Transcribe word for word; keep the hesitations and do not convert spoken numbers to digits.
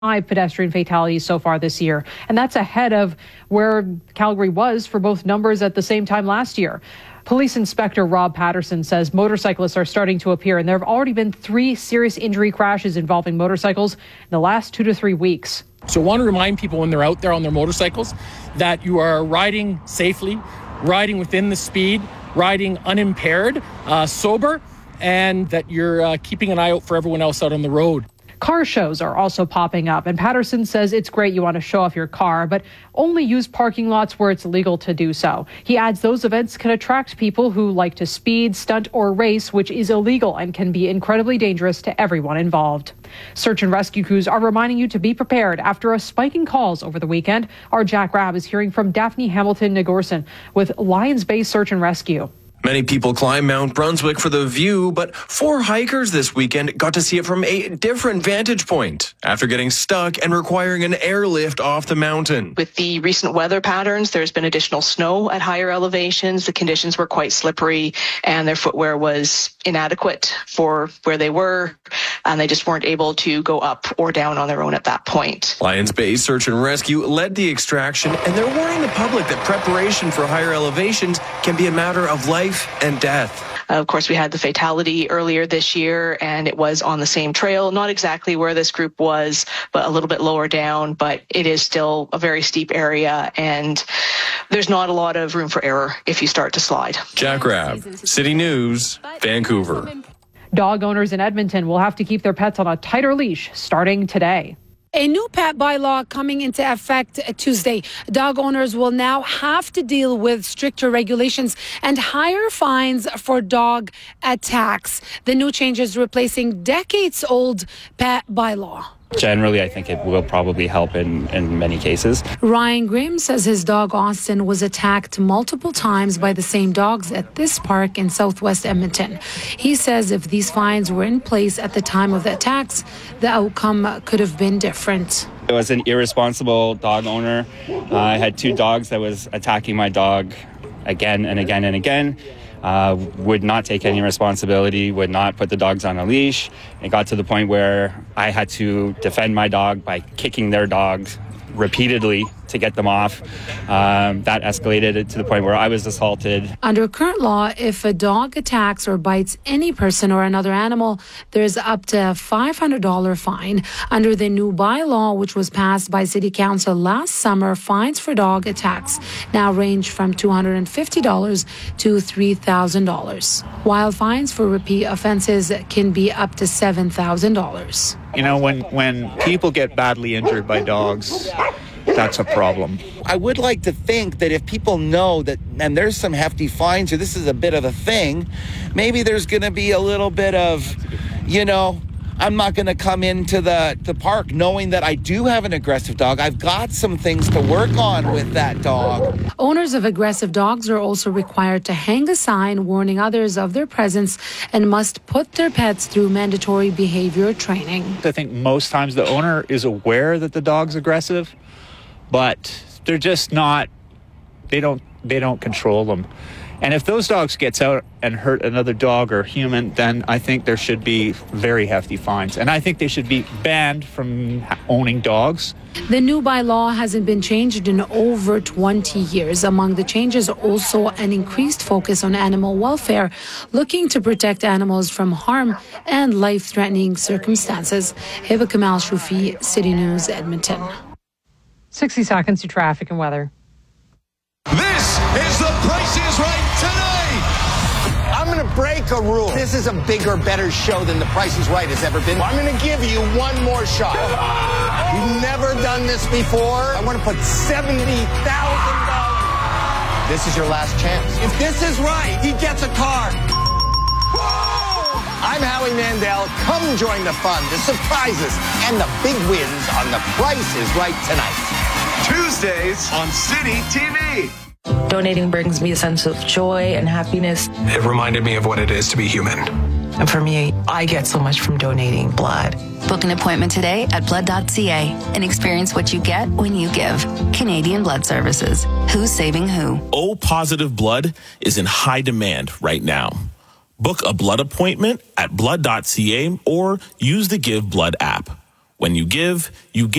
Five pedestrian fatalities so far this year, and that's ahead of where Calgary was for both numbers at the same time last year. Police Inspector Rob Patterson says motorcyclists are starting to appear, and there have already been three serious injury crashes involving motorcycles in the last two to three weeks. So I want to remind people when they're out there on their motorcycles that you are riding safely, riding within the speed, riding unimpaired, uh, sober, and that you're uh, keeping an eye out for everyone else out on the road. Car shows are also popping up, and Patterson says it's great you want to show off your car, but only use parking lots where it's legal to do so. He adds those events can attract people who like to speed, stunt, or race, which is illegal and can be incredibly dangerous to everyone involved. Search and rescue crews are reminding you to be prepared after a spike in calls over the weekend. Our Jack Rabb is hearing from Daphne Hamilton-Nagorson with Lions Bay Search and Rescue. Many people climb Mount Brunswick for the view, but four hikers this weekend got to see it from a different vantage point after getting stuck and requiring an airlift off the mountain. With the recent weather patterns, there's been additional snow at higher elevations. The conditions were quite slippery and their footwear was inadequate for where they were, and they just weren't able to go up or down on their own at that point. Lions Bay Search and Rescue led the extraction, and they're warning the public that preparation for higher elevations can be a matter of life and death. Uh, of course, we had the fatality earlier this year, and it was on the same trail, not exactly where this group was, but a little bit lower down, but it is still a very steep area, and there's not a lot of room for error if you start to slide. Jack Rabb, City News, Vancouver. Dog owners in Edmonton will have to keep their pets on a tighter leash starting today. A new pet bylaw coming into effect Tuesday. Dog owners will now have to deal with stricter regulations and higher fines for dog attacks. The new changes replacing decades-old pet bylaw. Generally, I think it will probably help in, in many cases. Ryan Grimm says his dog Austin was attacked multiple times by the same dogs at this park in southwest Edmonton. He says if these fines were in place at the time of the attacks, the outcome could have been different. I was an irresponsible dog owner. Uh, I had two dogs that was attacking my dog again and again and again. Uh, would not take any responsibility, would not put the dogs on a leash. It got to the point where I had to defend my dog by kicking their dogs repeatedly to get them off. Um, that escalated to the point where I was assaulted. Under current law, if a dog attacks or bites any person or another animal, there's up to a five hundred dollars fine. Under the new bylaw, which was passed by City Council last summer, fines for dog attacks now range from two hundred fifty dollars to three thousand dollars, while fines for repeat offenses can be up to seven thousand dollars. You know, when, when people get badly injured by dogs, that's a problem. I would like to think that if people know that, and there's some hefty fines, or this is a bit of a thing, maybe there's going to be a little bit of, you know, I'm not going to come into the, the park knowing that I do have an aggressive dog. I've got some things to work on with that dog. Owners of aggressive dogs are also required to hang a sign warning others of their presence and must put their pets through mandatory behavior training. I think most times the owner is aware that the dog's aggressive, but they're just not, they don't, they don't control them. And if those dogs gets out and hurt another dog or human, then I think there should be very hefty fines. And I think they should be banned from owning dogs. The new bylaw hasn't been changed in over twenty years. Among the changes are also an increased focus on animal welfare, looking to protect animals from harm and life-threatening circumstances. Hiba Kamal Shufi, City News, Edmonton. sixty seconds to traffic and weather. This is The Price is Right tonight. I'm going to break a rule. This is a bigger, better show than The Price is Right has ever been. I'm going to give you one more shot. You've never done this before. I want to put seventy thousand dollars. This is your last chance. If this is right, he gets a car. Whoa! I'm Howie Mandel. Come join the fun, the surprises, and the big wins on The Price is Right tonight. Tuesdays on City T V. Donating brings me a sense of joy and happiness. It reminded me of what it is to be human. And for me, I get so much from donating blood. Book an appointment today at blood dot c a and experience what you get when you give. Canadian Blood Services. Who's saving who? O-positive blood is in high demand right now. Book a blood appointment at blood dot c a or use the Give Blood app. When you give, you give.